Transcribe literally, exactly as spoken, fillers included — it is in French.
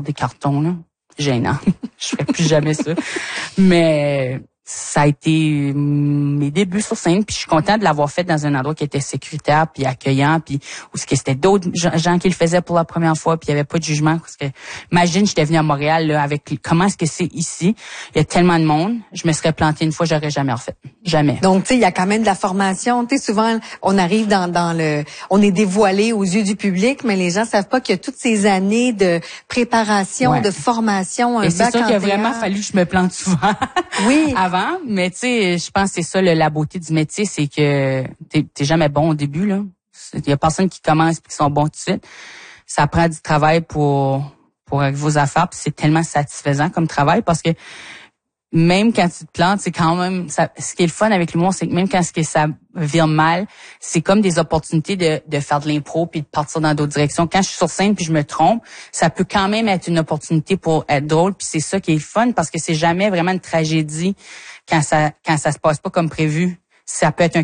des cartons, là. Gênant. Je ferais plus jamais ça. Mais ça a été mes débuts sur scène, puis je suis contente de l'avoir fait dans un endroit qui était sécuritaire, puis accueillant, puis où c'était d'autres gens qui le faisaient pour la première fois, puis il y avait pas de jugement. Parce que, imagine, j'étais venue à Montréal là, avec comment est-ce que c'est ici. Il y a tellement de monde. Je me serais plantée une fois, j'aurais jamais refait. Jamais. Donc, tu sais, il y a quand même de la formation. Tu sais, souvent, on arrive dans, dans le... On est dévoilé aux yeux du public, mais les gens savent pas qu'il y a toutes ces années de préparation, ouais. de formation, un Et c'est bac sûr en qu'il a théâtre. vraiment fallu que je me plante souvent. Oui. Avant. Mais tu sais, je pense que c'est ça le, la beauté du métier, c'est que t'es, t'es jamais bon au début, là. Il y a personne qui commence et qui sont bons tout de suite. Ça prend du travail pour pour vos affaires, puis c'est tellement satisfaisant comme travail parce que même quand tu te plantes, c'est quand même ça, ce qui est le fun avec l'humour, c'est que même quand ce que ça vire mal, c'est comme des opportunités de de faire de l'impro puis de partir dans d'autres directions. Quand je suis sur scène puis je me trompe, ça peut quand même être une opportunité pour être drôle, puis c'est ça qui est le fun parce que c'est jamais vraiment une tragédie quand ça quand ça se passe pas comme prévu. Ça peut être un